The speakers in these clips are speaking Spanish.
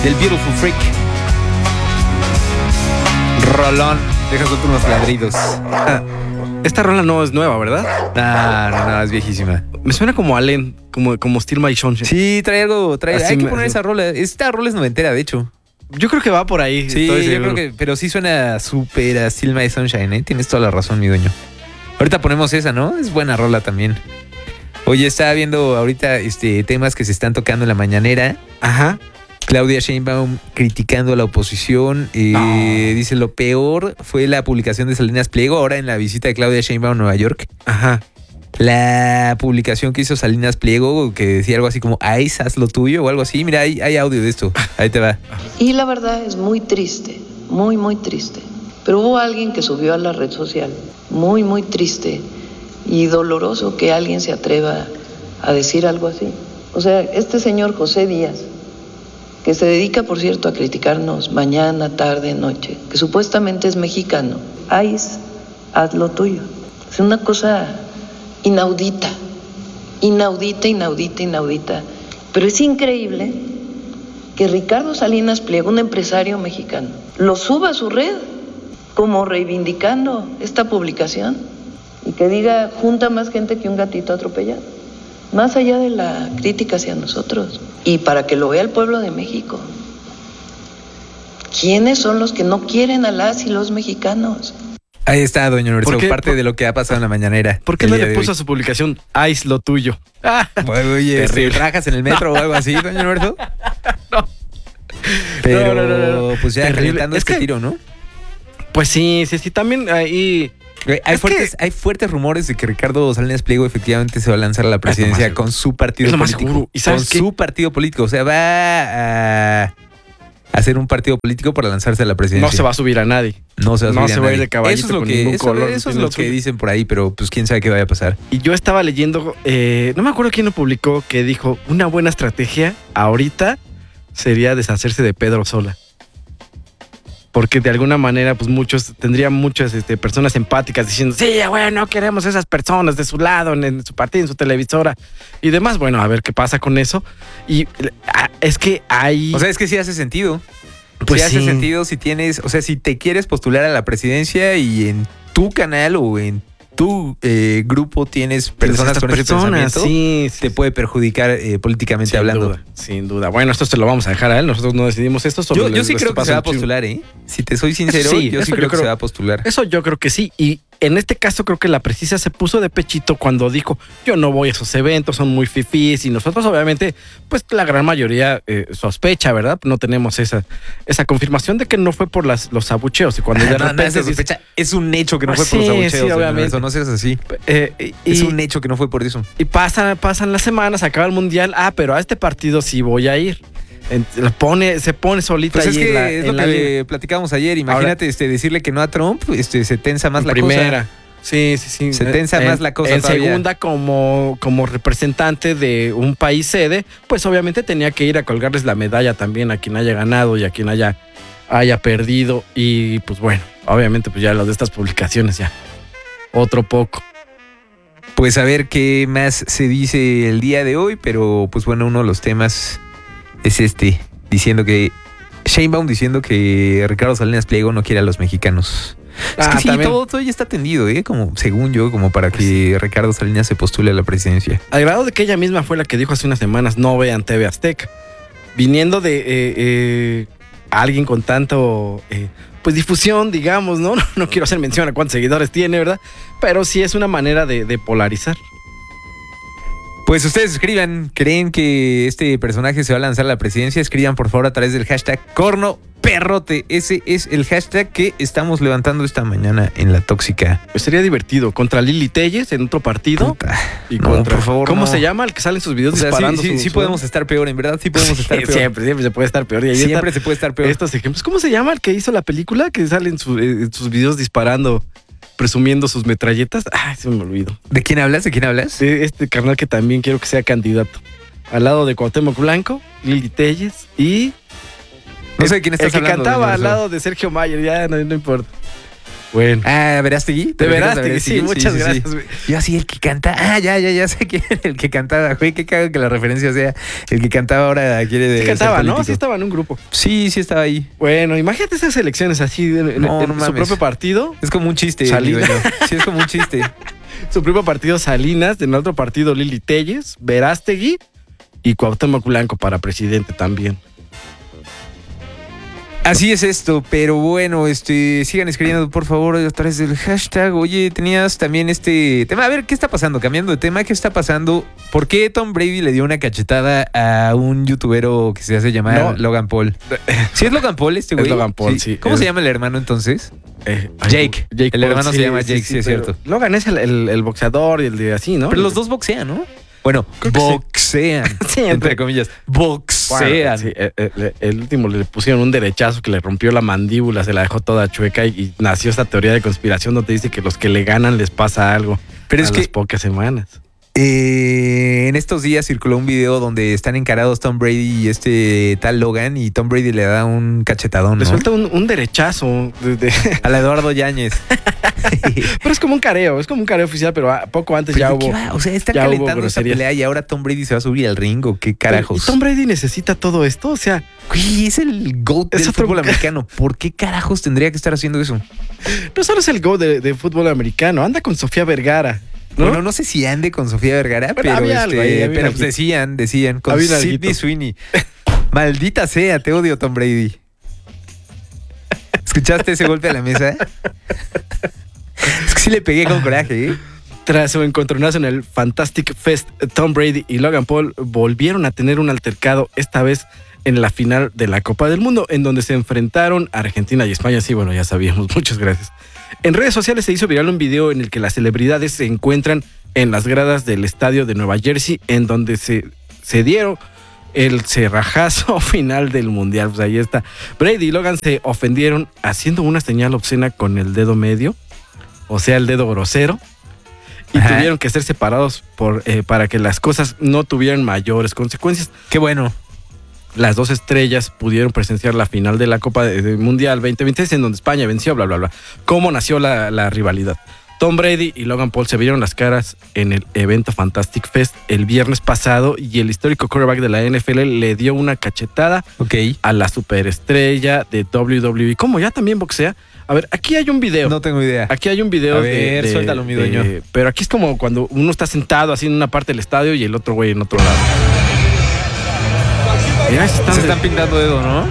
del Beautiful Freak. Rolón, deja suelto unos ladridos. Esta rola no es nueva, ¿verdad? No, es viejísima. Me suena como Allen, como Still My Sunshine. Sí, trae algo, hay que poner así. esa rola. Esta rola es noventera, de hecho. Yo creo que va por ahí. Sí, yo creo que, pero sí suena súper a Still My Sunshine, ¿eh? Tienes toda la razón, mi dueño. Ahorita ponemos esa, ¿no? Es buena rola también. Oye, estaba viendo ahorita temas que se están tocando en la mañanera. Ajá. Claudia Sheinbaum criticando a la oposición. Dice, lo peor fue la publicación de Salinas Pliego ahora en la visita de Claudia Sheinbaum a Nueva York. Ajá. La publicación que hizo Salinas Pliego, que decía algo así como, Ice, haz lo tuyo o algo así. Mira, hay audio de esto. Ahí te va. Y la verdad es muy triste, muy, muy triste. Pero hubo alguien que subió a la red social, muy, muy triste y doloroso que alguien se atreva a decir algo así. O sea, este señor José Díaz, que se dedica, por cierto, a criticarnos mañana, tarde, noche, que supuestamente es mexicano. Ice, haz lo tuyo. Es una cosa inaudita, inaudita. Pero es increíble que Ricardo Salinas Pliego, un empresario mexicano, lo suba a su red como reivindicando esta publicación y que diga, junta más gente que un gatito atropellado. Más allá de la crítica hacia nosotros y para que lo vea el pueblo de México. ¿Quiénes son los que no quieren a las y los mexicanos? Ahí está, doña Norberto, parte de lo que ha pasado en la mañanera. ¿Por qué no le puso a su publicación Ice lo tuyo? Oye, ¿rajas en el metro o algo así, doña Norberto? No. Pero, no. Pues ya calentando es que tiro, ¿no? Pues sí, también ahí... Hay fuertes rumores de que Ricardo Salinas Pliego efectivamente se va a lanzar a la presidencia con su partido político. Seguro. ¿Y sabes qué? Su partido político. O sea, va a hacer un partido político para lanzarse a la presidencia. No se va a subir a nadie. No se va a ir de caballito con ningún color. Eso es lo que dicen por ahí, pero pues quién sabe qué vaya a pasar. Y yo estaba leyendo, no me acuerdo quién lo publicó, que dijo, una buena estrategia ahorita sería deshacerse de Pedro Sola. Porque de alguna manera, pues tendrían muchas personas empáticas diciendo, sí, bueno, no queremos esas personas de su lado, en su partido, en su televisora y demás. Bueno, a ver qué pasa con eso. Y es que hay... O sea, es que sí hace sentido. Pues sí hace sentido si tienes, o sea, si te quieres postular a la presidencia y en tu canal o en tu grupo tienes personas con ese pensamiento, sí, te puede perjudicar políticamente hablando. Sin duda. Bueno, esto se lo vamos a dejar a él. Nosotros no decidimos esto. Yo sí creo que se va a postular, ¿eh? Si te soy sincero, yo sí creo que se va a postular. Eso yo creo que sí. Y en este caso creo que la Precisa se puso de pechito cuando dijo, yo no voy a esos eventos, son muy fifís. Y nosotros obviamente, pues la gran mayoría sospecha, ¿verdad? No tenemos esa confirmación de que no fue por los abucheos. Y cuando de repente sospecha, es un hecho que no fue por los abucheos. Sí, obviamente. No seas así. Es un hecho que no fue por eso. Y pasan las semanas, acaba el mundial. Pero a este partido sí voy a ir. Se pone solita pues ahí. Es lo que platicábamos ayer. Imagínate decirle que no a Trump, se tensa más la primera. cosa. Sí. Se tensa más la cosa. En todavía. Segunda, como representante de un país sede, pues obviamente tenía que ir a colgarles la medalla también a quien haya ganado y a quien haya perdido. Y pues bueno, obviamente pues ya lo de estas publicaciones ya. Otro poco. Pues a ver qué más se dice el día de hoy, pero pues bueno, uno de los temas es Sheinbaum diciendo que Ricardo Salinas Pliego no quiere a los mexicanos. Es que sí, todo ya está tendido, como según yo, como para que Ricardo Salinas se postule a la presidencia. Al grado de que ella misma fue la que dijo hace unas semanas, no vean TV Azteca. Viniendo de alguien con tanto... pues difusión, digamos, ¿no? No quiero hacer mención a cuántos seguidores tiene, ¿verdad? Pero sí es una manera de polarizar. Pues ustedes escriban, ¿creen que este personaje se va a lanzar a la presidencia? Escriban por favor a través del hashtag #CornoPerrote. Ese es el hashtag que estamos levantando esta mañana en La Tóxica. Pues sería divertido, contra Lili Telles en otro partido. Puta. Y no, contra, por favor, ¿cómo se llama el que sale en sus videos disparando? Sí podemos estar peor, en verdad sí podemos estar peor. Siempre se puede estar peor. Y siempre se puede estar peor. Estos ejemplos. ¿Cómo se llama el que hizo la película que sale en sus videos disparando? Presumiendo sus metralletas. Se me olvidó. ¿De quién hablas? De este carnal que también quiero que sea candidato. Al lado de Cuauhtémoc Blanco, Lili Telles y... No sé de quién estás hablando. El que cantaba al lado de Sergio Mayer, ya no importa. Bueno. Ah, Verástegui. De Verástegui, sí, muchas gracias, güey. Yo así, el que canta. Ah, ya sé quién era el que cantaba. Güey, qué cago que la referencia sea el que cantaba ahora quiere de. Sí cantaba, ser ¿no? político. Sí estaba en un grupo. Sí estaba ahí. Bueno, imagínate esas elecciones así en No su mames. propio partido. Es como un chiste. Salinas. mi dueño. Sí, es como un chiste. Su propio partido Salinas, en el otro partido Lili Telles, Verástegui y Cuauhtémoc Blanco para presidente también. Así es esto, pero bueno, sigan escribiendo por favor a través del hashtag. Oye, tenías también este tema. A ver, ¿qué está pasando? Cambiando de tema, ¿qué está pasando? ¿Por qué Tom Brady le dio una cachetada a un youtubero que se hace llamar Logan Paul? ¿Sí es Logan Paul este güey? Es Logan Paul, sí. ¿Cómo se llama el hermano entonces? Jake. El hermano se llama Jake, sí es pero cierto. Logan es el boxeador y el de así, ¿no? Pero los dos boxean, ¿no? Bueno, Creo que sí. boxean. Sí, entre comillas. Boxean. Bueno, sí, el último le pusieron un derechazo que le rompió la mandíbula, se la dejó toda chueca y nació esta teoría de conspiración donde dice que los que le ganan les pasa algo. Pero a es las que pocas semanas. En estos días circuló un video donde están encarados Tom Brady y este tal Logan y Tom Brady le da un cachetadón, Le ¿no? suelta un derechazo. A la Eduardo Yáñez. Pero es como un careo oficial, pero poco antes ¿Pero ya de qué hubo. va? O sea, están ya hubo calentando esta groserías. pelea y ahora Tom Brady se va a subir al ring o qué carajos. ¿Y Tom Brady necesita todo esto? O sea, Güey, es el GOAT Es del otro- fútbol americano. ¿Por qué carajos tendría que estar haciendo eso? no solo es el go de fútbol americano, anda con Sofía Vergara, ¿no? Bueno, no sé si ande con Sofía Vergara, Bueno, pero, había algo ahí, había pero algo. pues decían, con Había un Sidney alguito. Sweeney. Maldita sea, te odio, Tom Brady. ¿Escuchaste ese golpe a la mesa? Es que sí le pegué con coraje, ¿eh? Tras su encontronazo en el Fantastic Fest, Tom Brady y Logan Paul volvieron a tener un altercado, esta vez en la final de la Copa del Mundo, en donde se enfrentaron a Argentina y España. Sí, bueno, ya sabíamos, muchas gracias. En redes sociales se hizo viral un video en el que las celebridades se encuentran en las gradas del estadio de Nueva Jersey, en donde se dieron el cerrajazo final del Mundial. Pues ahí está. Brady y Logan se ofendieron haciendo una señal obscena con el dedo medio, o sea, el dedo grosero. Y Ajá. tuvieron que ser separados para que las cosas no tuvieran mayores consecuencias. Qué bueno. Las dos estrellas pudieron presenciar la final de la Copa del Mundial 2026, en donde España venció, bla, bla, bla. ¿Cómo nació la rivalidad? Tom Brady y Logan Paul se vieron las caras en el evento Fantastic Fest el viernes pasado y el histórico quarterback de la NFL le dio una cachetada Ok. a la superestrella de WWE. ¿Cómo? ¿Ya también boxea? A ver, aquí hay un video. No tengo idea. Aquí hay un video A ver, suéltalo, mi dueño. pero aquí es como cuando uno está sentado así en una parte del estadio y el otro güey en otro lado. Mira, Se están pintando dedo, ¿no?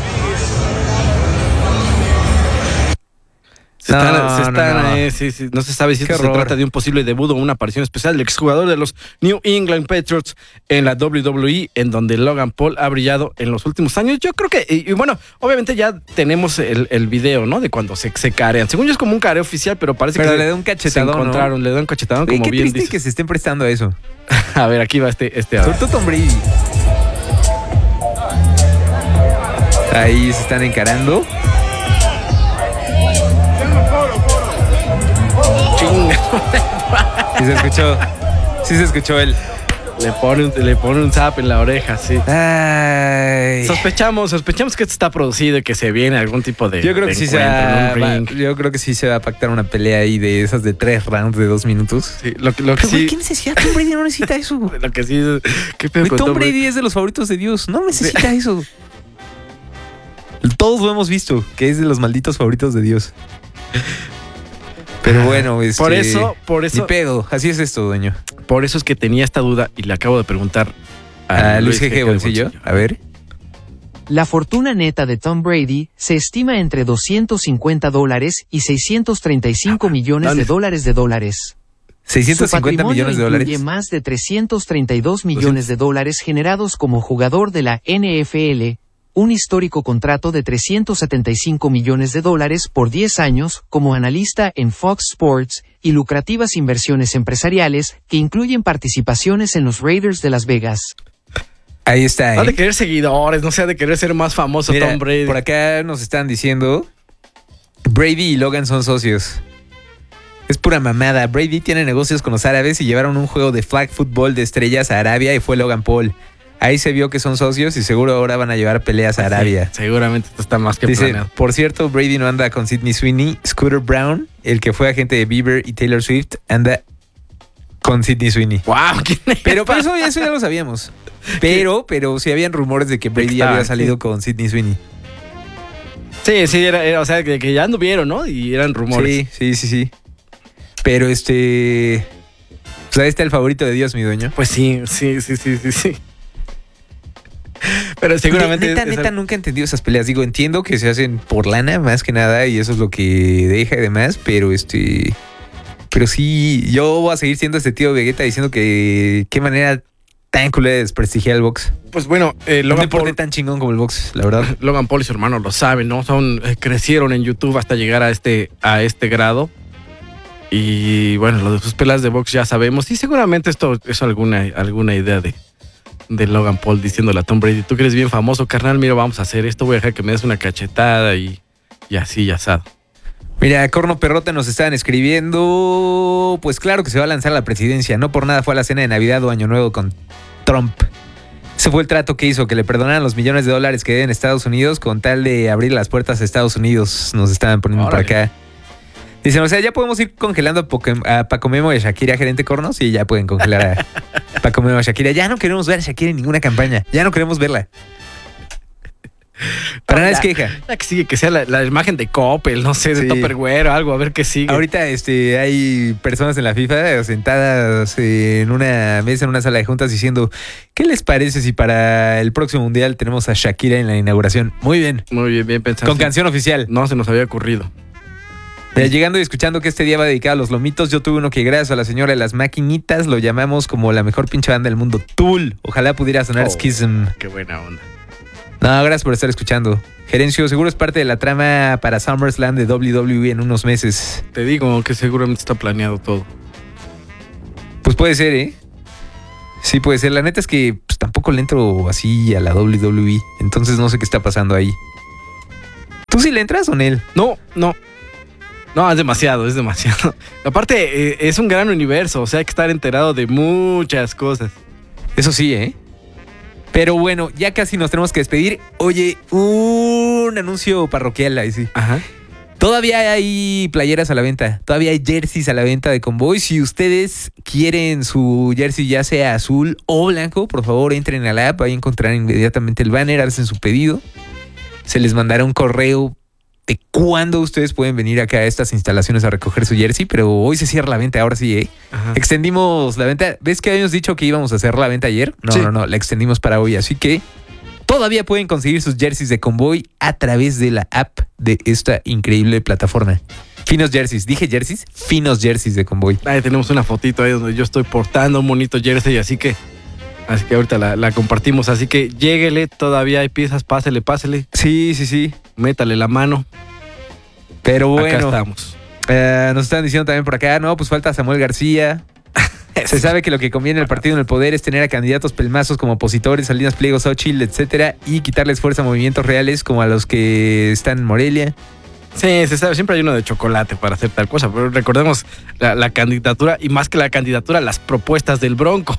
sí, no se sabe si Qué esto se horror. trata de un posible debut o una aparición especial del exjugador de los New England Patriots en la WWE, en donde Logan Paul ha brillado en los últimos años. Yo creo que, y bueno, obviamente ya tenemos el video, ¿no? De cuando se carean. Según yo es como un careo oficial, pero parece Pero que le da un se cachetadón, ¿no? encontraron, le da un cachetadón, Güey, como qué bien triste dices. que se estén prestando a eso. A ver, aquí va este Sobre todo Tom Brady. Ahí se están encarando. Sí se escuchó. Sí se escuchó él. Le pone un zap en la oreja, sí. Ay. Sospechamos que esto está producido y que se viene algún tipo de Yo creo que sí se encuentro en un va, ring. yo creo que sí se va a pactar una pelea ahí de esas de 3 rounds de 2 minutos. Sí, lo que Pero, güey, sí, ¿qué necesidad? Tom Brady no necesita eso. lo que sí es, ¿qué pedo Güey, con Tom Tom Brady? Brady es de los favoritos de Dios. No necesita eso. Todos lo hemos visto, que es de los malditos favoritos de Dios. Pero bueno, Por eso, Ni pedo. Así es esto, dueño. por eso es que tenía esta duda y le acabo de preguntar A Luis G.G. de Bolsillo. A ver. La fortuna neta de Tom Brady se estima entre $250 y $635 millones de dólares. Su 650 patrimonio millones de dólares. incluye más de 332 millones de dólares generados como jugador de la NFL, un histórico contrato de $375 millones de dólares por 10 años como analista en Fox Sports y lucrativas inversiones empresariales que incluyen participaciones en los Raiders de Las Vegas. Ahí está, No ha de ¿eh? querer seguidores, no sea de querer ser más famoso Mira, Tom Brady. por acá nos están diciendo Brady y Logan son socios. Es pura mamada. Brady tiene negocios con los árabes y llevaron un juego de flag football de estrellas a Arabia y fue Logan Paul. Ahí se vio que son socios y seguro ahora van a llevar peleas a Arabia. Sí, seguramente esto está más que Dice, planeado. por cierto, Brady no anda con Sydney Sweeney. Scooter Brown, el que fue agente de Bieber y Taylor Swift, con Sydney Sweeney. ¡Wow! ¿Quién es? Pero eso ya lo sabíamos. Pero sí habían rumores de que Brady ya había salido con Sydney Sweeney. Sí, era, o sea, que ya anduvieron, ¿no? Y eran rumores. Sí. Pero pues ahí está el favorito de Dios, mi dueño. Pues sí. Pero seguramente... Neta, nunca he entendido esas peleas. Digo, entiendo que se hacen por lana, más que nada, y eso es lo que deja y demás, pero Pero sí, yo voy a seguir siendo este tío Vegeta diciendo que qué manera tan culera de desprestigiar el box. Pues bueno, No me porté tan chingón como el box, la verdad. Logan Paul y su hermano lo saben, ¿no? Crecieron en YouTube hasta llegar a este grado. Y bueno, lo de sus peleas de box ya sabemos. Y seguramente esto es alguna idea de Logan Paul diciéndole a Tom Brady, tú que eres bien famoso, carnal, mira, vamos a hacer esto, voy a dejar que me des una cachetada y así, y asado. Mira, Corno Perrota nos estaban escribiendo, pues claro que se va a lanzar a la presidencia, no por nada fue a la cena de Navidad o Año Nuevo con Trump. Ese fue el trato que hizo, que le perdonaran los millones de dólares que deben Estados Unidos con tal de abrir las puertas a Estados Unidos, nos estaban poniendo por acá. Dicen, o sea, ya podemos ir congelando a Paco Memo y a Shakira, gerente Corno. Sí, ya pueden congelar a Paco Memo y a Shakira. Ya no queremos ver a Shakira en ninguna campaña. Ya no queremos verla. Para nada es queja. La que sigue, que sea la imagen de Coppel, no sé, de Tupperware o algo, a ver qué sigue. Ahorita hay personas en la FIFA sentadas en una mesa, en una sala de juntas, diciendo, ¿qué les parece si para el próximo mundial tenemos a Shakira en la inauguración? Muy bien. Muy bien, bien pensado. Con canción oficial. No se nos había ocurrido. Llegando y escuchando que este día va dedicado a los lomitos, yo tuve uno que gracias a la señora de las maquinitas lo llamamos como la mejor pinche banda del mundo, Tool. Ojalá pudiera sonar Schism. Qué buena onda. No, gracias por estar escuchando. Gerencio, seguro es parte de la trama para SummerSlam de WWE en unos meses. Te digo que seguramente está planeado todo. Pues puede ser, ¿eh? Sí, puede ser. La neta es que pues, tampoco le entro así a la WWE. Entonces no sé qué está pasando ahí. ¿Tú sí le entras o en él? No, es demasiado. Aparte, es un gran universo, o sea, hay que estar enterado de muchas cosas. Eso sí, ¿eh? Pero bueno, ya casi nos tenemos que despedir. Oye, un anuncio parroquial ahí sí. Ajá. Todavía hay playeras a la venta, todavía hay jerseys a la venta de Convoy. Si ustedes quieren su jersey ya sea azul o blanco, por favor entren a la app, ahí encontrarán inmediatamente el banner, hacen su pedido. Se les mandará un correo de cuándo ustedes pueden venir acá a estas instalaciones a recoger su jersey, pero hoy se cierra la venta, ahora sí, ¿eh? Ajá. Extendimos la venta. ¿Ves que habíamos dicho que íbamos a hacer la venta ayer? No, la extendimos para hoy, así que todavía pueden conseguir sus jerseys de Convoy a través de la app de esta increíble plataforma. Finos jerseys, dije jerseys, finos jerseys de Convoy. Ahí tenemos una fotito ahí donde yo estoy portando un bonito jersey, así que ahorita la compartimos, así que lléguele, todavía hay piezas, pásele. Sí. Métale la mano. Pero bueno, acá estamos. Nos están diciendo también por acá, no, pues falta Samuel García. Se sabe que lo que conviene al partido en el poder es tener a candidatos pelmazos como opositores, Salinas Pliego, Xochitl, etcétera, y quitarles fuerza a movimientos reales como a los que están en Morelia. Sí, se sabe, siempre hay uno de chocolate para hacer tal cosa, pero recordemos la candidatura, y más que la candidatura, las propuestas del Bronco.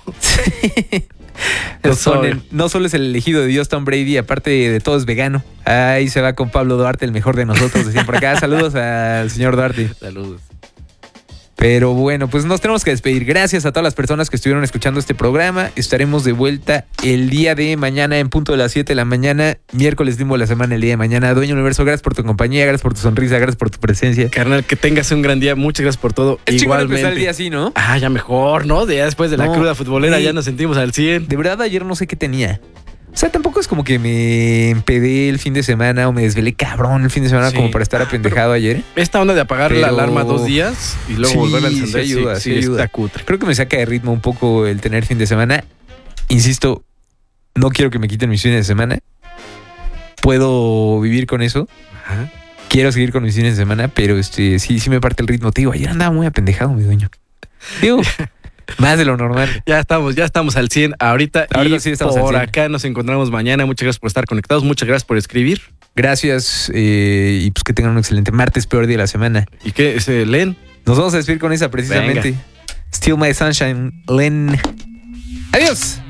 No solo es el elegido de Dios Tom Brady, aparte de todo es vegano. Ahí se va con Pablo Duarte, el mejor de nosotros, decían por acá. Saludos al señor Duarte. Saludos. Pero bueno, pues nos tenemos que despedir. Gracias a todas las personas que estuvieron escuchando este programa. Estaremos de vuelta el día de mañana en punto de las 7 de la mañana. Miércoles limbo de la semana, el día de mañana. Dueño Universo, gracias por tu compañía, gracias por tu sonrisa, gracias por tu presencia. Carnal, que tengas un gran día. Muchas gracias por todo. Es igualmente. Empezar el día así, ¿no? Ya mejor, ¿no? Ya después de la cruda futbolera ya nos sentimos al 100. De verdad, ayer no sé qué tenía. O sea, tampoco es como que me empedé el fin de semana o me desvelé cabrón el fin de semana como para estar apendejado ayer. Esta onda de apagar la alarma 2 días y luego volver a encender sí ayuda. Está cutre. Creo que me saca de ritmo un poco el tener fin de semana. Insisto, no quiero que me quiten mis fines de semana. Puedo vivir con eso. Ajá. Quiero seguir con mis fines de semana, pero sí me parte el ritmo. Te digo, ayer andaba muy apendejado, mi dueño. Digo, más de lo normal. Ya estamos al 100 ahorita y sí estamos por al 100. acá nos encontramos mañana. Muchas gracias por estar conectados, muchas gracias por escribir. Gracias y pues que tengan un excelente martes, peor día de la semana. ¿Y qué? Len. Nos vamos a despedir con esa precisamente. Venga. Still My Sunshine, Len. Adiós.